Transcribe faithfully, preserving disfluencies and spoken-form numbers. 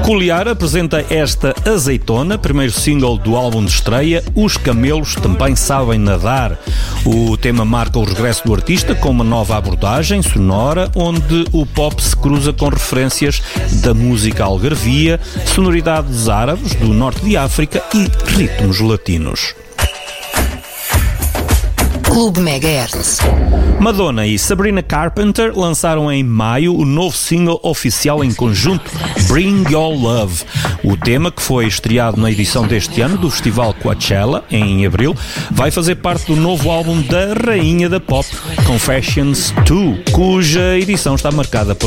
Cooliar apresenta esta azeitona, primeiro single do álbum de estreia. Os camelos também sabem nadar. O tema marca o regresso do artista com uma nova abordagem sonora, onde o pop se cruza com referências da música algarvia, sonoridades árabes do norte de África e ritmos latinos. Clube Megahertz. Madonna e Sabrina Carpenter lançaram em maio o novo single oficial em conjunto, Bring Your Love. O tema, que foi estreado na edição deste ano do Festival Coachella, em abril, vai fazer parte do novo álbum da rainha da pop, Confessions dois, cuja edição está marcada por